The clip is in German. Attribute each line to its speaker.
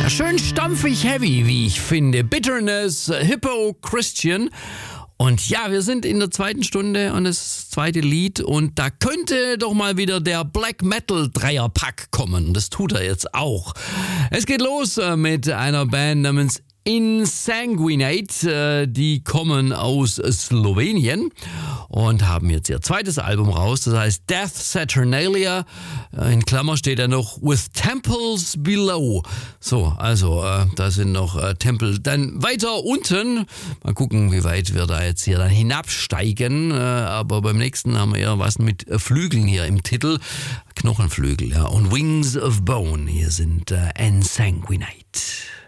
Speaker 1: Schön stampfig heavy, wie ich finde. Bitterness, Hippo Christian. Und ja, wir sind in der zweiten Stunde und das zweite Lied und da könnte doch mal wieder der Black Metal Dreierpack kommen. Das tut er jetzt auch. Es geht los mit einer Band namens Insanguinate. Die kommen aus Slowenien und haben jetzt ihr zweites Album raus. Das heißt Death Saturnalia. In Klammer steht da noch With Temples Below. So, also da sind noch Tempel. Dann weiter unten. Mal gucken, wie weit wir da jetzt hier dann hinabsteigen. Aber beim nächsten haben wir eher was mit Flügeln hier im Titel. Knochenflügel, ja. Und Wings of Bone. Hier sind Insanguinate.